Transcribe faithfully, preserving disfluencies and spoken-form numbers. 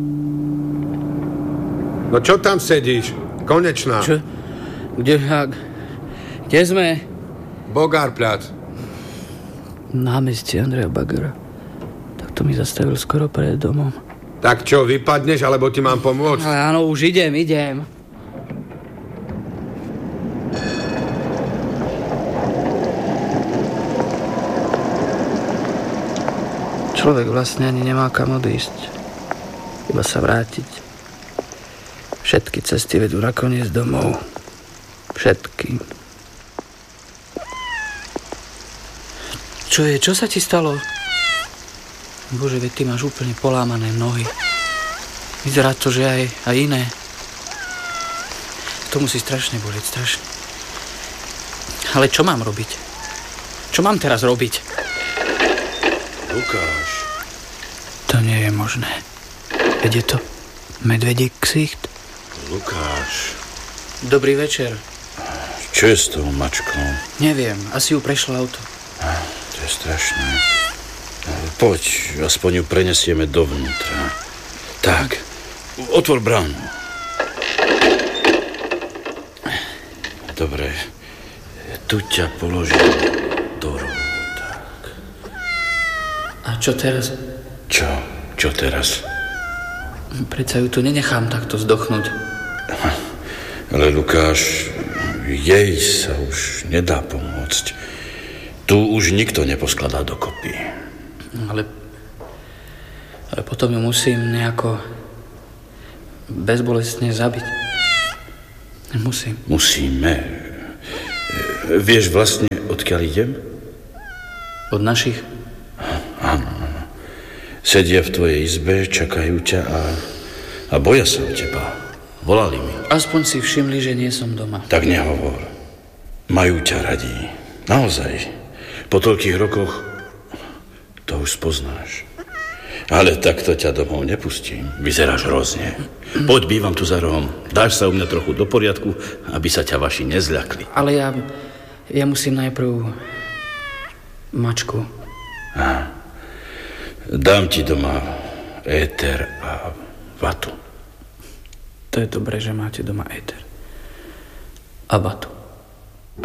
No čo tam sedíš? Konečná. Čo? Kde, kde sme? Bogárpľac. Námestie Andreja Bagara. Tak to mi zastavil skoro pred domom. Tak čo, vypadneš, alebo ti mám pomôcť? Ale áno, už idem, idem. Človek vlastne ani nemá kam odísť. Iba sa vrátiť. Všetky cesty vedú nakoniec domov. Všetky. Čo je? Čo sa ti stalo? Bože, veď ty máš úplne polámané nohy. Vyzerá to, že aj, aj iné. To musí strašne bolieť, strašne. Ale čo mám robiť? Čo mám teraz robiť? Lukáš. To nie je možné. Veď je to medvedík ksicht. Lukáš. Dobrý večer. Čo je s tou mačkou? Neviem, asi ju prešlo auto. To je strašné. Poď, aspoň ju prenesieme dovnútra. Tak, otvor bránu. Dobre, tu ťa položím do rohu, tak. A čo teraz? Čo? Čo teraz? Predsa ju tu nenechám takto zdochnúť. Ale Lukáš, jej sa už nedá pomôcť. Tu už nikto neposkladá dokopy. Ale, ale potom ju musím nejako bezbolestne zabiť. Musím. Musíme. Vieš vlastne, odkiaľ idem? Od našich? Áno. Sedia v tvojej izbe, čakajú ťa a, a boja sa o teba. Volali mi. Aspoň si všimli, že nie som doma. Tak nehovor. Majú ťa radí. Naozaj. Po toľkých rokoch to už spoznáš. Ale takto ťa domov nepustím. Vyzeráš hrozne. Poď, bývam tu za rohom. Dáš sa u mňa trochu do poriadku, aby sa ťa vaši nezľakli. Ale ja, ja musím najprv mačku. Aha. Dám ti doma éter a vatu. To je dobré, že máte doma éter a vatu.